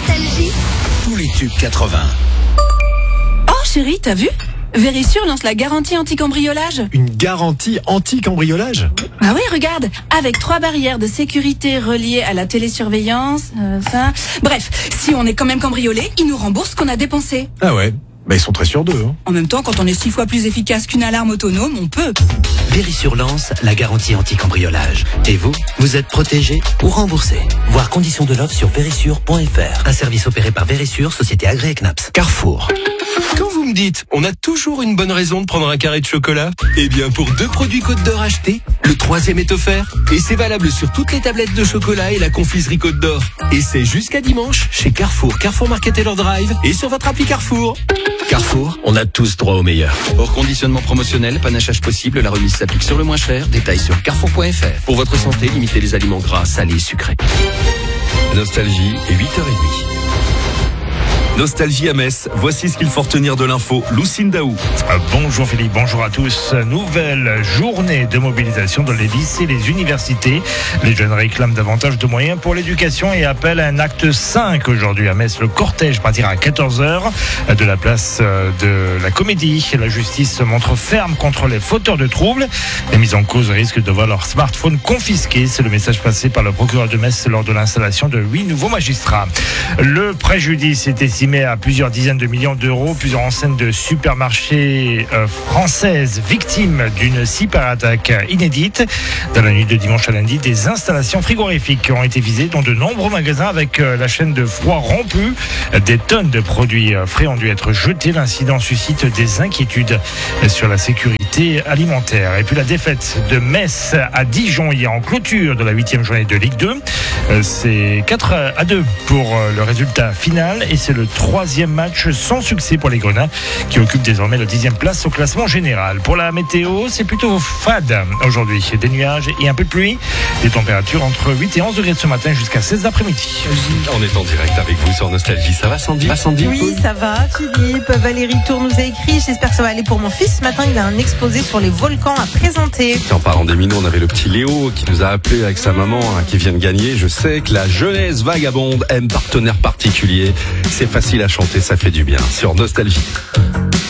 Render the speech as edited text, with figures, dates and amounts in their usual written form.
Nostalgie. Tous les tubes 80. Oh chérie, t'as vu ? Vérissure lance la garantie anti-cambriolage. Une garantie anti-cambriolage ? Ah oui, regarde, avec 3 barrières de sécurité reliées à la télésurveillance, Bref, si on est quand même cambriolé, ils nous remboursent ce qu'on a dépensé. Ah ouais, bah ils sont très sûrs d'eux. Hein. En même temps, quand on est 6 fois plus efficace qu'une alarme autonome, on peut. Vérissure lance la garantie anti-cambriolage. Et vous êtes protégé ou remboursé. Voir conditions de l'offre sur vérissure.fr. Un service opéré par Vérissure, société agréée CNAPS. Carrefour. Quand vous me dites, on a toujours une bonne raison de prendre un carré de chocolat, eh bien pour 2 produits Côte d'Or achetés, le 3e est offert. Et c'est valable sur toutes les tablettes de chocolat et la confiserie Côte d'Or. Et c'est jusqu'à dimanche chez Carrefour, Carrefour Market Taylor Drive et sur votre appli Carrefour. Carrefour, on a tous droit au meilleur. Hors conditionnement promotionnel, panachage possible, la remise s'applique sur le moins cher. Détails sur carrefour.fr. Pour votre santé, limitez les aliments gras, salés, sucrés. Nostalgie et 8h30. Nostalgie à Metz, voici ce qu'il faut retenir de l'info. Lucine Daou. Bonjour Philippe, bonjour à tous. Nouvelle journée de mobilisation dans les lycées et les universités. Les jeunes réclament davantage de moyens pour l'éducation et appellent à un acte 5 aujourd'hui à Metz. Le cortège partira à 14h de la place de la Comédie. La justice se montre ferme contre les fauteurs de troubles. Les mises en cause risquent de voir leur smartphone confisqué. C'est le message passé par le procureur de Metz lors de l'installation de 8 nouveaux magistrats. Le préjudice est estimé à plusieurs dizaines de millions d'euros. Plusieurs enseignes de supermarchés françaises victimes d'une cyberattaque inédite. Dans la nuit de dimanche à lundi, des installations frigorifiques ont été visées dans de nombreux magasins avec la chaîne de froid rompue. Des tonnes de produits frais ont dû être jetés. L'incident suscite des inquiétudes sur la sécurité alimentaire. Et puis la défaite de Metz à Dijon hier en clôture de la 8e journée de Ligue 2. C'est 4-2 pour le résultat final et c'est le 3e match sans succès pour les Grenats qui occupent désormais la 10e place au classement général. Pour la météo, c'est plutôt fade aujourd'hui. Des nuages et un peu de pluie. Des températures entre 8 et 11 degrés ce matin jusqu'à 16 d'après-midi. On est en direct avec vous sur Nostalgie. Ça va Sandy ? Oui, ça va Philippe. Valérie Tour nous a écrit. J'espère que ça va aller pour mon fils. Ce matin, il a un exposé sur les volcans à présenter. En parlant des minots, on avait le petit Léo qui nous a appelé avec sa maman qui vient de gagner. Je sais que la jeunesse vagabonde aime partenaire particulier. C'est facile à chanter, ça fait du bien sur Nostalgie.